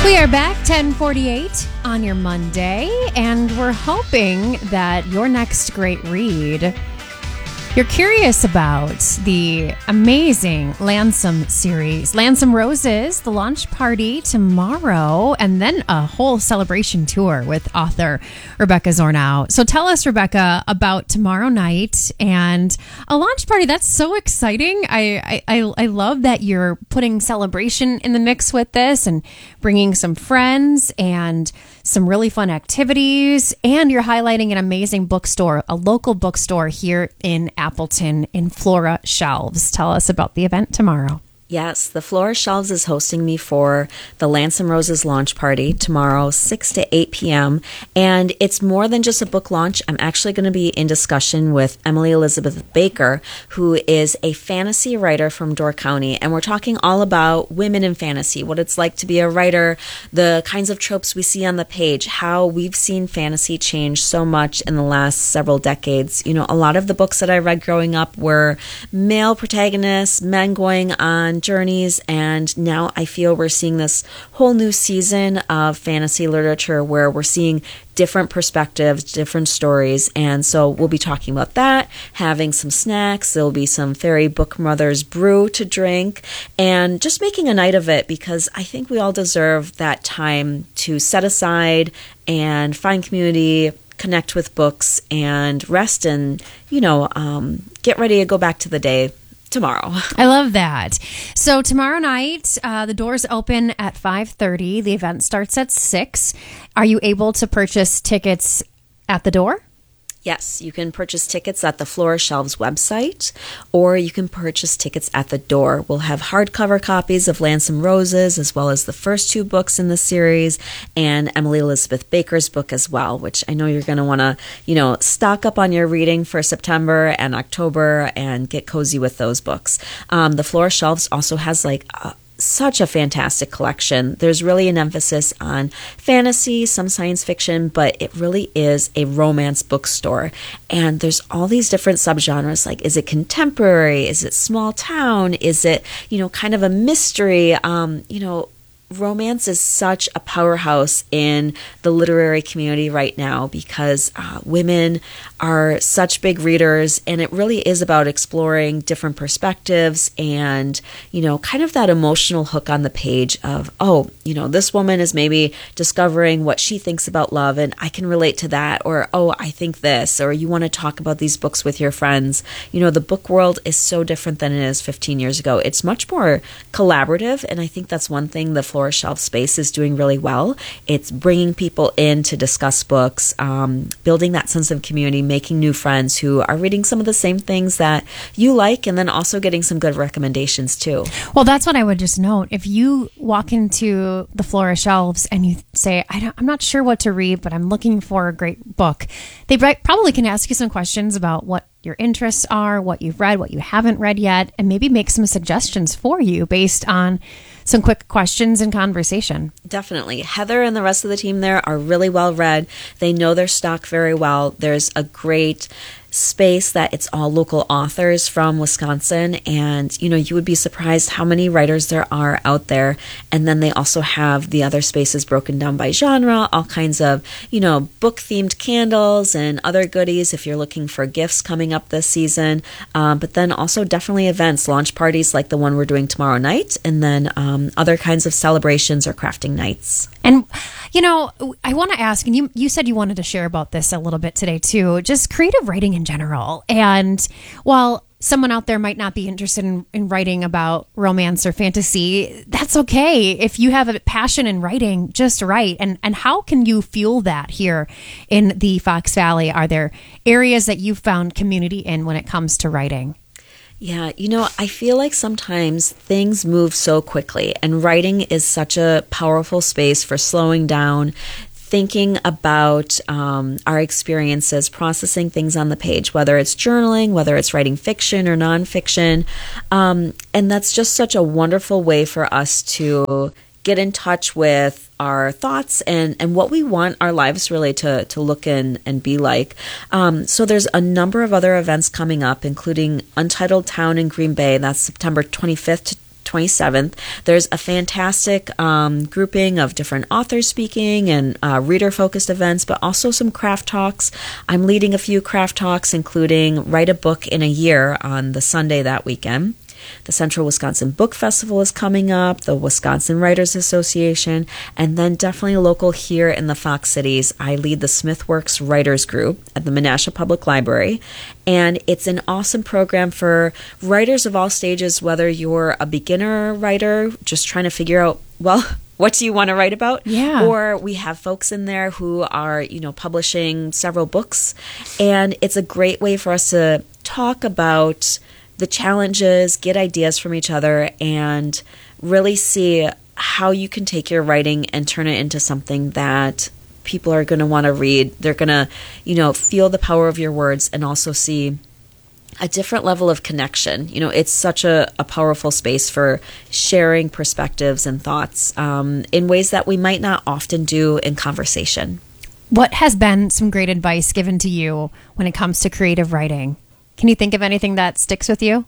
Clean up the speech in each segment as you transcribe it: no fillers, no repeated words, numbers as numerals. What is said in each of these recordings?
We are back 10:48 on your Monday, and we're hoping that your next great read, you're curious about the amazing Lansom series. Lansom Roses, the launch party tomorrow, and then a whole celebration tour with author Rebecca Zornow. So tell us, Rebecca, about tomorrow night and a launch party. That's so exciting. I love that you're putting celebration in the mix with this and bringing some friends and some really fun activities, and you're highlighting an amazing bookstore, a local bookstore here in Appleton in Flora Shelves. Tell us about the event tomorrow. Yes, the Flora Shelves is hosting me for the Lansom Roses launch party tomorrow, 6 to 8 p.m. And it's more than just a book launch. I'm actually going to be in discussion with Emily Elizabeth Baker, who is a fantasy writer from Door County. And we're talking all about women in fantasy, what it's like to be a writer, the kinds of tropes we see on the page, how we've seen fantasy change so much in the last several decades. You know, a lot of the books that I read growing up were male protagonists, men going on journeys, and now I feel we're seeing this whole new season of fantasy literature where we're seeing different perspectives, different stories, and so we'll be talking about that, having some snacks. There'll be some Fairy Book Mother's brew to drink, and just making a night of it, because I think we all deserve that time to set aside and find community, connect with books, and rest, and get ready to go back to the day tomorrow. I love that. So tomorrow night, the doors open at 5:30. The event starts at 6. Are you able to purchase tickets at the door? Yes, you can purchase tickets at the Flora Shelves website, or you can purchase tickets at the door. We'll have hardcover copies of Lansom Roses, as well as the first 2 books in the series, and Emily Elizabeth Baker's book as well, which I know you're going to want to, stock up on your reading for September and October and get cozy with those books. The Flora Shelves also has such a fantastic collection. There's really an emphasis on fantasy, some science fiction, but it really is a romance bookstore. And there's all these different subgenres, like, is it contemporary? Is it small town? Is it, kind of a mystery? Romance is such a powerhouse in the literary community right now because women are such big readers, and it really is about exploring different perspectives and, kind of that emotional hook on the page of, this woman is maybe discovering what she thinks about love, and I can relate to that, or, I think this, or you want to talk about these books with your friends. The book world is so different than it is 15 years ago. It's much more collaborative, and I think that's one thing the Flora Shelf space is doing really well. It's bringing people in to discuss books, building that sense of community, making new friends who are reading some of the same things that you like, and then also getting some good recommendations too. Well, that's what I would just note. If you walk into the Flora Shelves and you say, I'm not sure what to read, but I'm looking for a great book, they probably can ask you some questions about what your interests are, what you've read, what you haven't read yet, and maybe make some suggestions for you based on some quick questions and conversation. Definitely. Heather and the rest of the team there are really well read. They know their stock very well. There's a great space that it's all local authors from Wisconsin, and you would be surprised how many writers there are out there. And then they also have the other spaces broken down by genre, all kinds of book themed candles and other goodies if you're looking for gifts coming up this season, but then also definitely events, launch parties like the one we're doing tomorrow night, and then other kinds of celebrations or crafting nights. And I want to ask, and you said you wanted to share about this a little bit today too, just creative writing in general. And while someone out there might not be interested in writing about romance or fantasy, that's okay. If you have a passion in writing, just write. And how can you fuel that here in the Fox Valley? Are there areas that you've found community in when it comes to writing? Yeah, I feel like sometimes things move so quickly, and writing is such a powerful space for slowing down, thinking about our experiences, processing things on the page, whether it's journaling, whether it's writing fiction or nonfiction. And that's just such a wonderful way for us to get in touch with our thoughts and what we want our lives really to look and be like. So there's a number of other events coming up, including Untitled Town in Green Bay. That's September 25th to 27th. There's a fantastic grouping of different authors speaking and reader-focused events, but also some craft talks. I'm leading a few craft talks, including Write a Book in a Year on the Sunday that weekend. The Central Wisconsin Book Festival is coming up, the Wisconsin Writers Association, and then definitely local here in the Fox Cities. I lead the SmithWorks Writers Group at the Menasha Public Library, and it's an awesome program for writers of all stages, whether you're a beginner writer just trying to figure out, well, what do you want to write about? Yeah. Or we have folks in there who are, publishing several books, and it's a great way for us to talk about the challenges, get ideas from each other, and really see how you can take your writing and turn it into something that people are going to want to read. They're going to, feel the power of your words and also see a different level of connection. It's such a powerful space for sharing perspectives and thoughts in ways that we might not often do in conversation. What has been some great advice given to you when it comes to creative writing? Can you think of anything that sticks with you?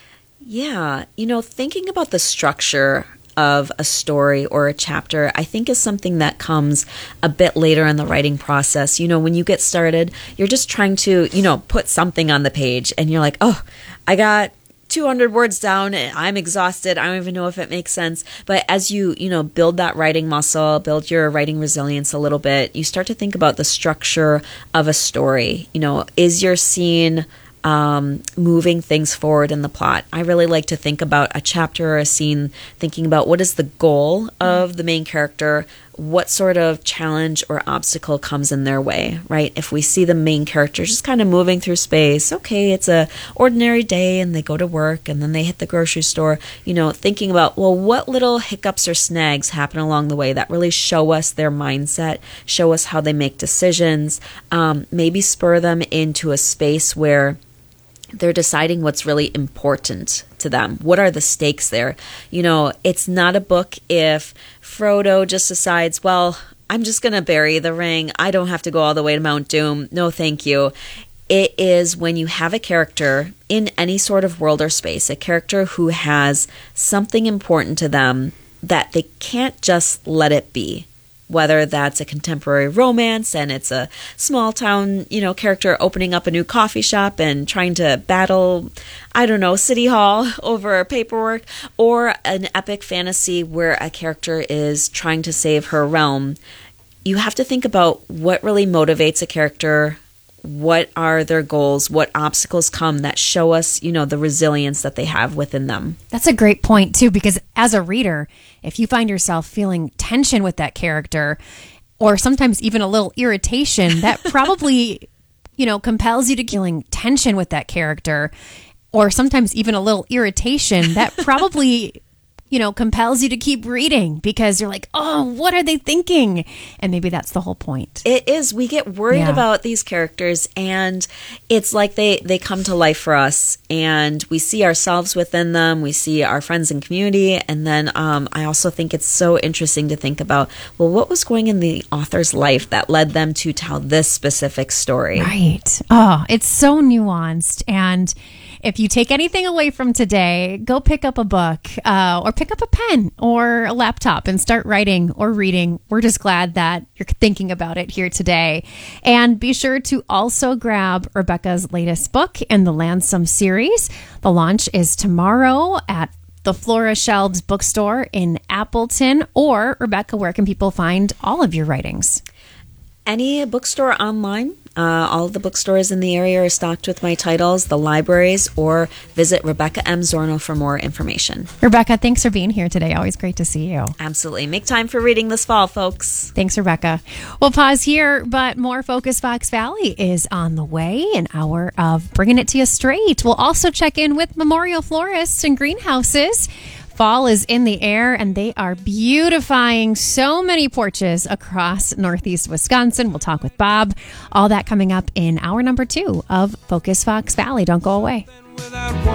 Yeah. Thinking about the structure of a story or a chapter, I think is something that comes a bit later in the writing process. When you get started, you're just trying to, put something on the page and you're like, oh, I got 200 words down. I'm exhausted. I don't even know if it makes sense. But as you, build that writing muscle, build your writing resilience a little bit, you start to think about the structure of a story. Is your scene moving things forward in the plot? I really like to think about a chapter or a scene, thinking about what is the goal of the main character, what sort of challenge or obstacle comes in their way, right? If we see the main character just kind of moving through space, okay, it's a ordinary day and they go to work and then they hit the grocery store, thinking about, well, what little hiccups or snags happen along the way that really show us their mindset, show us how they make decisions, maybe spur them into a space where they're deciding what's really important to them. What are the stakes there? It's not a book if Frodo just decides, well, I'm just going to bury the ring. I don't have to go all the way to Mount Doom. No, thank you. It is when you have a character in any sort of world or space, a character who has something important to them that they can't just let it be. Whether that's a contemporary romance and it's a small town, character opening up a new coffee shop and trying to battle, City Hall over paperwork, or an epic fantasy where a character is trying to save her realm. You have to think about what really motivates a character. What are their goals? What obstacles come that show us, the resilience that they have within them? That's a great point, too, because as a reader, if you find yourself feeling tension with that character, or sometimes even a little irritation, that probably, compels you to feeling tension with that character, or sometimes even a little irritation, that probably compels you to keep reading because you're like, oh, what are they thinking? And maybe that's the whole point. It is. We get worried about these characters, and it's like they come to life for us, and we see ourselves within them. We see our friends and community. And then I also think it's so interesting to think about, well, what was going in the author's life that led them to tell this specific story? Right. Oh, it's so nuanced. And if you take anything away from today, go pick up a book or pick up a pen or a laptop and start writing or reading. We're just glad that you're thinking about it here today. And be sure to also grab Rebecca's latest book in the Lansom series. The launch is tomorrow at the Flora Shelves bookstore in Appleton. Or, Rebecca, where can people find all of your writings? Any bookstore online. All of the bookstores in the area are stocked with my titles, the libraries, or visit Rebecca M. Zorno for more information. Rebecca, thanks for being here today. Always great to see you. Absolutely. Make time for reading this fall, folks. Thanks, Rebecca. We'll pause here, but more Focus Fox Valley is on the way. An hour of bringing it to you straight. We'll also check in with Memorial Florists and Greenhouses. Fall is in the air, and they are beautifying so many porches across Northeast Wisconsin. We'll talk with Bob. All that coming up in hour number 2 of Focus Fox Valley. Don't go away.